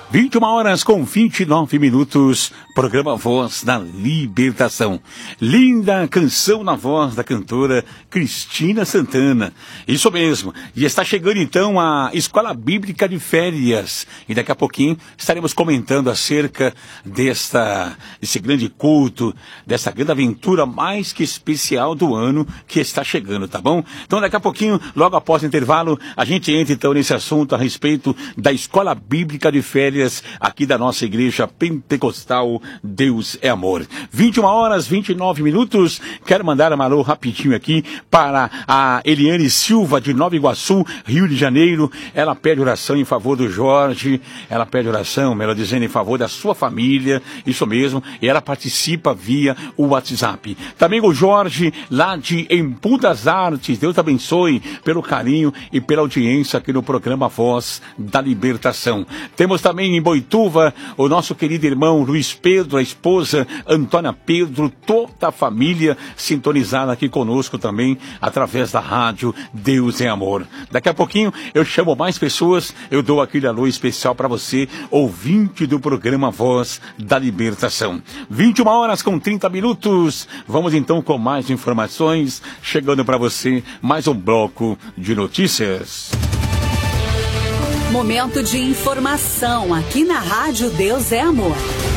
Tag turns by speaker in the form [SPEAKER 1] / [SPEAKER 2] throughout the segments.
[SPEAKER 1] 21 horas com 29 minutos, programa Voz da Libertação. Linda canção na voz da cantora Cristina Santana. Isso mesmo. E está chegando então a Escola Bíblica de Férias. E daqui a pouquinho estaremos comentando acerca desse grande culto, dessa grande aventura mais que especial do ano que está chegando, tá bom? Então daqui a pouquinho, logo após o intervalo, a gente entra então nesse assunto a respeito da Escola Bíblica de Férias aqui da nossa igreja pentecostal Deus é Amor. 21 horas, 29 minutos. Quero mandar um alô rapidinho aqui para a Eliane Silva de Nova Iguaçu, Rio de Janeiro. Ela pede oração em favor do Jorge. Ela pede oração, ela dizendo em favor da sua família. Isso mesmo. E ela participa via o WhatsApp. Também o Jorge, lá de Embu das Artes. Deus abençoe pelo carinho e pela audiência aqui no programa Voz da Libertação. Temos também em Boituva o nosso querido irmão Luiz Pedro, a esposa Antônia Pedro, toda a família sintonizada aqui conosco também através da rádio Deus é Amor. Daqui a pouquinho eu chamo mais pessoas, eu dou aquele alô especial para você, ouvinte do programa Voz da Libertação. 21 horas com 30 minutos. Vamos então com mais informações, chegando para você mais um bloco de notícias.
[SPEAKER 2] Momento de informação aqui na Rádio Deus é Amor.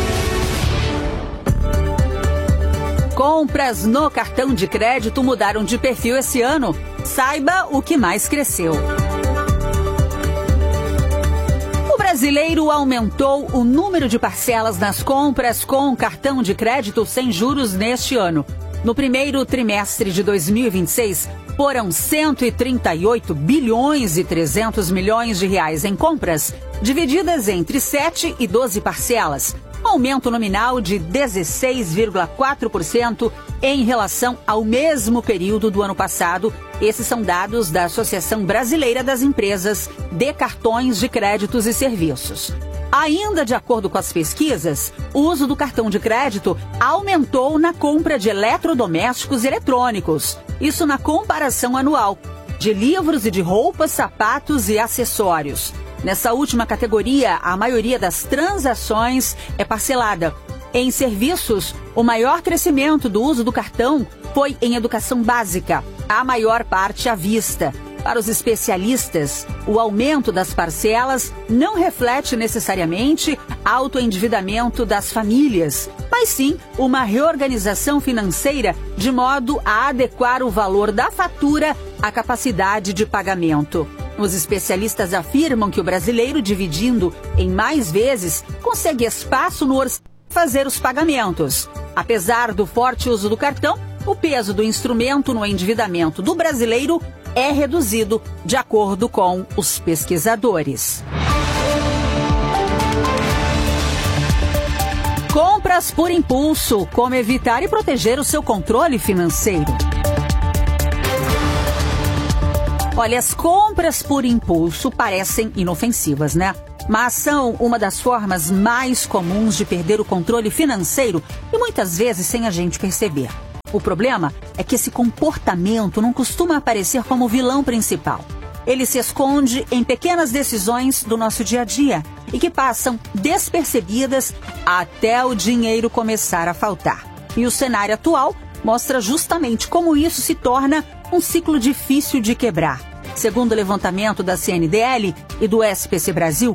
[SPEAKER 2] Compras no cartão de crédito mudaram de perfil esse ano. Saiba o que mais cresceu. O brasileiro aumentou o número de parcelas nas compras com cartão de crédito sem juros neste ano. No primeiro trimestre de 2026, foram 138 bilhões e 300 milhões de reais em compras, divididas entre 7 e 12 parcelas, aumento nominal de 16,4% em relação ao mesmo período do ano passado. Esses são dados da Associação Brasileira das Empresas de Cartões de Créditos e Serviços. Ainda de acordo com as pesquisas, o uso do cartão de crédito aumentou na compra de eletrodomésticos e eletrônicos. Isso na comparação anual, de livros e de roupas, sapatos e acessórios. Nessa última categoria, a maioria das transações é parcelada. Em serviços, o maior crescimento do uso do cartão foi em educação básica, a maior parte à vista. Para os especialistas, o aumento das parcelas não reflete necessariamente autoendividamento das famílias, mas sim uma reorganização financeira de modo a adequar o valor da fatura à capacidade de pagamento. Os especialistas afirmam que o brasileiro, dividindo em mais vezes, consegue espaço no orçamento para fazer os pagamentos. Apesar do forte uso do cartão, o peso do instrumento no endividamento do brasileiro é reduzido, de acordo com os pesquisadores. Compras por impulso. Como evitar e proteger o seu controle financeiro? Olha, as compras por impulso parecem inofensivas, né? Mas são uma das formas mais comuns de perder o controle financeiro e muitas vezes sem a gente perceber. O problema é que esse comportamento não costuma aparecer como vilão principal. Ele se esconde em pequenas decisões do nosso dia a dia e que passam despercebidas até o dinheiro começar a faltar. E o cenário atual mostra justamente como isso se torna um ciclo difícil de quebrar. Segundo o levantamento da CNDL e do SPC Brasil,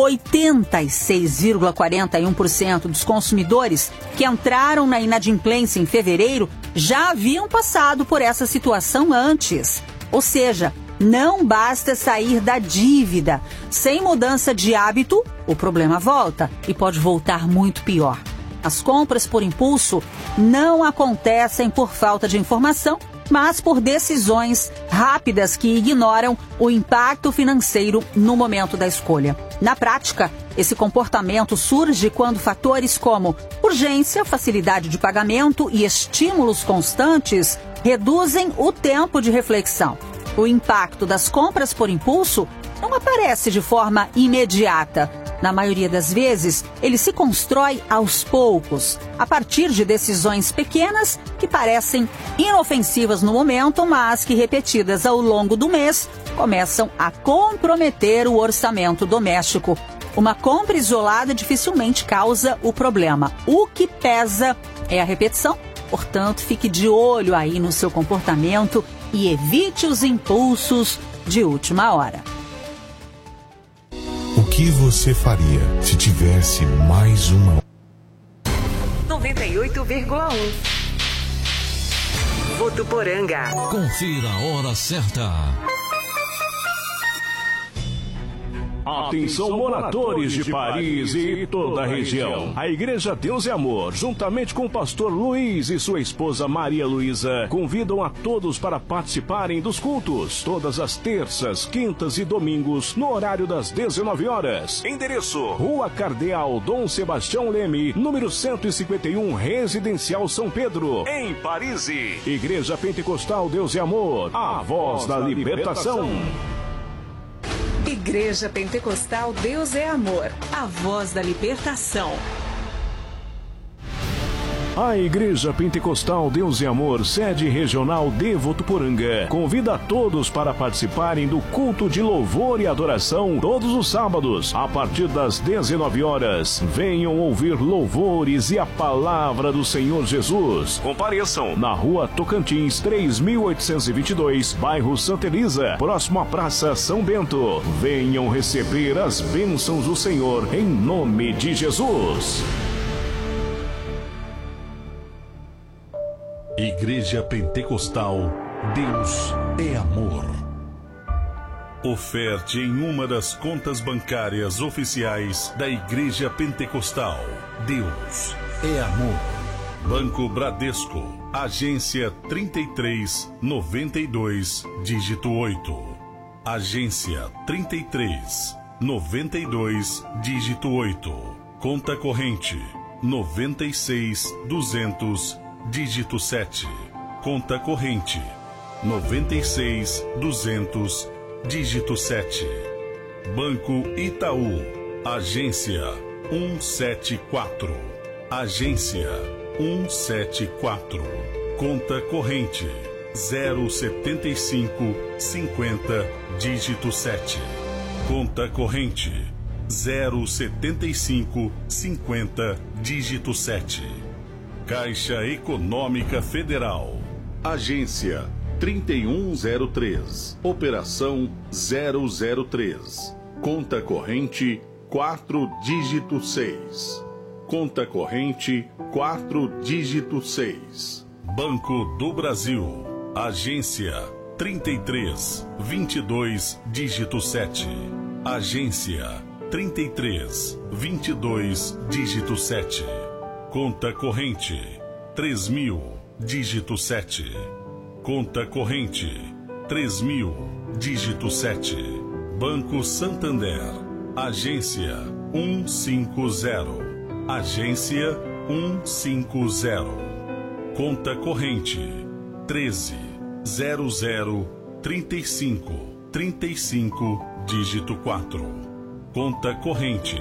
[SPEAKER 2] 86,41% dos consumidores que entraram na inadimplência em fevereiro já haviam passado por essa situação antes. Ou seja, não basta sair da dívida. Sem mudança de hábito, o problema volta e pode voltar muito pior. As compras por impulso não acontecem por falta de informação, mas por decisões rápidas que ignoram o impacto financeiro no momento da escolha. Na prática, esse comportamento surge quando fatores como urgência, facilidade de pagamento e estímulos constantes reduzem o tempo de reflexão. O impacto das compras por impulso não aparece de forma imediata. Na maioria das vezes, ele se constrói aos poucos, a partir de decisões pequenas que parecem inofensivas no momento, mas que, repetidas ao longo do mês, começam a comprometer o orçamento doméstico. Uma compra isolada dificilmente causa o problema. O que pesa é a repetição. Portanto, fique de olho aí no seu comportamento e evite os impulsos de última hora.
[SPEAKER 3] O que você faria se tivesse mais uma...
[SPEAKER 4] 98,1 Votuporanga.
[SPEAKER 5] Confira a hora certa.
[SPEAKER 6] Atenção, moradores de Paris e toda a região. A Igreja Deus e Amor, juntamente com o pastor Luiz e sua esposa Maria Luísa, convidam a todos para participarem dos cultos, todas as terças, quintas e domingos, no horário das 19 horas. Endereço: Rua Cardeal Dom Sebastião Leme, número 151, Residencial São Pedro, em Paris. Igreja Pentecostal Deus e Amor, a voz da libertação.
[SPEAKER 4] Igreja Pentecostal Deus é Amor, a voz da libertação.
[SPEAKER 6] A Igreja Pentecostal Deus e Amor, sede regional de Votuporanga, convida a todos para participarem do culto de louvor e adoração todos os sábados, a partir das 19 horas. Venham ouvir louvores e a palavra do Senhor Jesus. Compareçam na Rua Tocantins, 3822, bairro Santa Elisa, próximo à Praça São Bento. Venham receber as bênçãos do Senhor em nome de Jesus.
[SPEAKER 3] Igreja Pentecostal Deus é Amor. Oferte em uma das contas bancárias oficiais da Igreja Pentecostal Deus é Amor. Banco Bradesco, agência 3392, dígito 8. Agência 3392, dígito 8. Conta corrente 96200, dígito 7. Conta corrente 96200, dígito 7. Banco Itaú, agência 174. Agência 174. Conta corrente 07550, dígito 7. Conta corrente 07550, dígito 7. Caixa Econômica Federal, agência 3103, operação 003, conta corrente 4, dígito 6. Conta corrente 4, dígito 6. Banco do Brasil, agência 3322, dígito 7. Agência 3322, dígito 7. Conta corrente 3000, dígito 7. Conta corrente 3000, dígito 7. Banco Santander, agência 150. Agência 150. Conta corrente 13003535, dígito 4. Conta corrente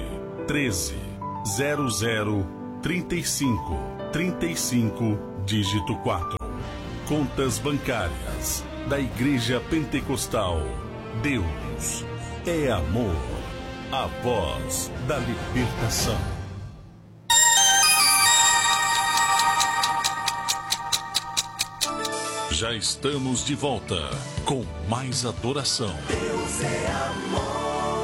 [SPEAKER 3] 13003535, dígito 4. Contas bancárias da Igreja Pentecostal Deus é Amor, a voz da libertação. Já estamos de volta com mais adoração.
[SPEAKER 4] Deus é amor.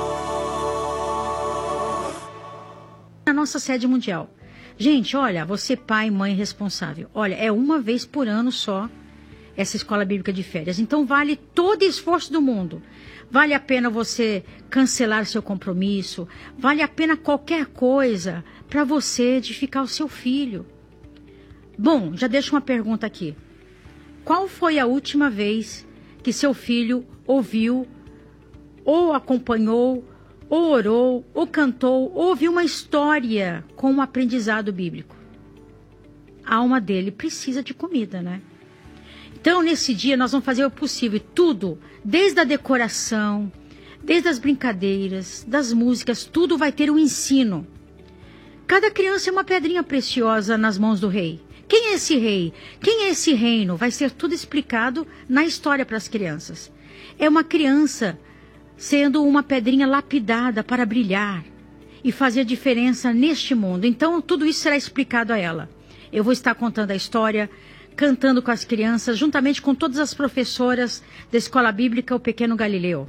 [SPEAKER 7] Na nossa sede mundial. Gente, olha, você pai, mãe responsável. Olha, é uma vez por ano só essa escola bíblica de férias. Então vale todo esforço do mundo. Vale a pena você cancelar seu compromisso. Vale a pena qualquer coisa para você edificar o seu filho. Bom, já deixo uma pergunta aqui. Qual foi a última vez que seu filho ouviu, ou acompanhou, ou orou, ou cantou, ou ouviu uma história com um aprendizado bíblico? A alma dele precisa de comida, né? Então, nesse dia, nós vamos fazer o possível, tudo, desde a decoração, desde as brincadeiras, das músicas, tudo vai ter um ensino. Cada criança é uma pedrinha preciosa nas mãos do rei. Quem é esse rei? Quem é esse reino? Vai ser tudo explicado na história para as crianças. É uma criança sendo uma pedrinha lapidada para brilhar. e fazer diferença neste mundo. Então, tudo isso será explicado a ela. Eu vou estar contando a história, cantando com as crianças, juntamente com todas as professoras da Escola Bíblica O Pequeno Galileu.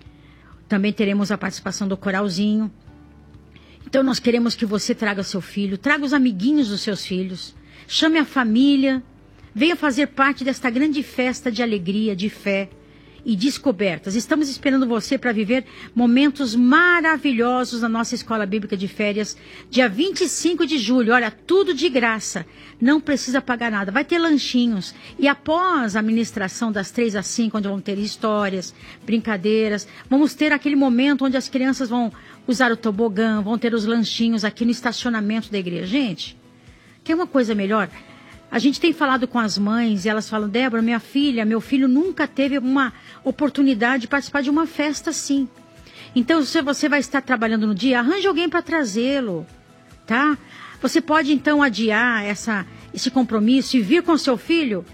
[SPEAKER 7] Também teremos a participação do coralzinho. Então, nós queremos que você traga seu filho, traga os amiguinhos dos seus filhos, chame a família, venha fazer parte desta grande festa de alegria, de fé e descobertas. Estamos esperando você para viver momentos maravilhosos na nossa Escola Bíblica de Férias, dia 25 de julho. Olha, tudo de graça, não precisa pagar nada. Vai ter lanchinhos e após a ministração das 3 às 5, onde vão ter histórias, brincadeiras, vamos ter aquele momento onde as crianças vão usar o tobogã, vão ter os lanchinhos aqui no estacionamento da igreja. Gente, quer uma coisa melhor? A gente tem falado com as mães e elas falam: Débora, minha filha, meu filho nunca teve uma oportunidade de participar de uma festa assim. Então, se você vai estar trabalhando no dia, arranje alguém para trazê-lo, tá? Você pode, então, adiar esse compromisso e vir com seu filho.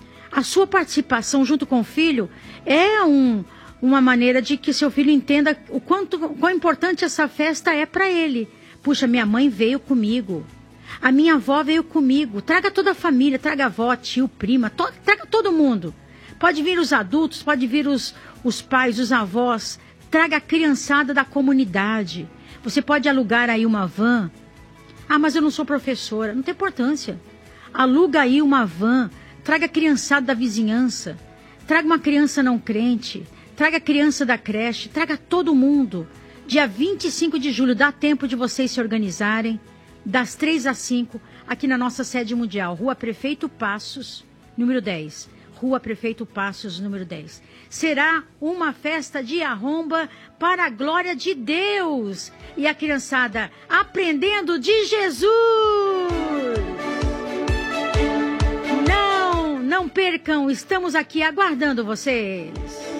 [SPEAKER 7] A sua participação junto com o filho é uma maneira de que seu filho entenda quão importante essa festa é para ele. Puxa, minha mãe veio comigo. A minha avó veio comigo. Traga toda a família, traga a avó, tio, prima, traga todo mundo. Pode vir os adultos, pode vir os pais, os avós. Traga a criançada da comunidade. Você pode alugar aí uma van. Ah, mas eu não sou professora. Não tem importância. Aluga aí uma van. Traga a criançada da vizinhança. Traga uma criança não crente. Traga a criança da creche. Traga todo mundo. Dia 25 de julho, dá tempo de vocês se organizarem. Das 3 às 5, aqui na nossa sede mundial, Rua Prefeito Passos, número 10. Rua Prefeito Passos, número 10. Será uma festa de arromba para a glória de Deus. E a criançada aprendendo de Jesus. Não percam, estamos aqui aguardando vocês.